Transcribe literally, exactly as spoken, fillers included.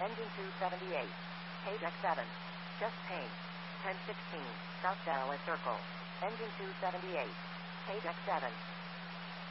Engine two seventy-eight. Page X seven. Just paint. ten sixteen. South Dallas Circle. Engine two seventy-eight. Page X seven.